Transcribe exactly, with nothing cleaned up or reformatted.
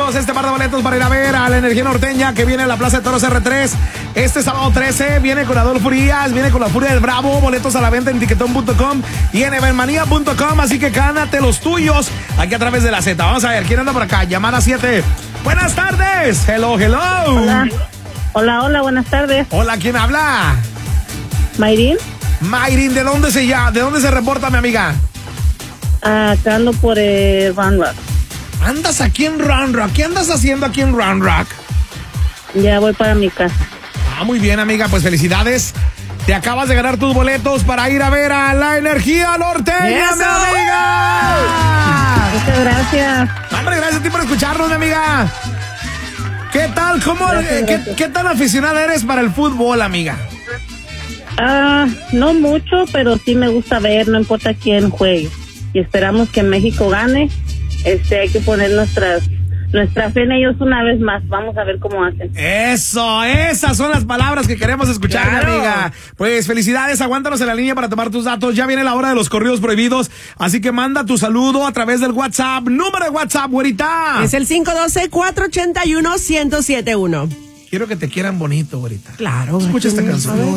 boletos, este par de boletos para ir a ver a la Energía Norteña que viene a la Plaza de Toros R tres este sábado trece. Viene con Adolfo Urias, viene con la Furia del Bravo. Boletos a la venta en tiquetón punto com y en evermanía punto com. Así que gánate los tuyos aquí a través de la Z. Vamos a ver, ¿quién anda por acá? Llamada siete. Buenas tardes. Hello, hello. Hola. Hola, hola, buenas tardes. Hola, ¿quién habla? Mayrin. Mayrin, ¿de dónde se ya, de dónde se reporta, mi amiga? Ah, acá ando por eh, Round Rock. ¿Andas aquí en Round Rock? ¿Qué andas haciendo aquí en Round Rock? Ya voy para mi casa. Ah, muy bien, amiga, pues felicidades. Te acabas de ganar tus boletos para ir a ver a la Energía Norteña, mi amiga. Muchas gracias. Hombre, gracias a ti por escucharnos, mi amiga. ¿Qué tal? ¿Cómo? Gracias, ¿qué, gracias. ¿Qué tan aficionada eres para el fútbol, amiga? Ah, no mucho, pero sí me gusta ver, no importa quién juegue. Y esperamos que México gane. Este, hay que poner nuestras nuestra fe en ellos una vez más. Vamos a ver cómo hacen. Eso, esas son las palabras que queremos escuchar, Claro. mi amiga. Pues felicidades, aguántanos en la línea para tomar tus datos. Ya viene la hora de los corridos prohibidos, así que manda tu saludo a través del WhatsApp. Número de WhatsApp, güerita. Es el cinco uno dos, cuatro ocho uno, uno cero siete uno. Quiero que te quieran bonito, güerita. Claro. Escucha esta canción.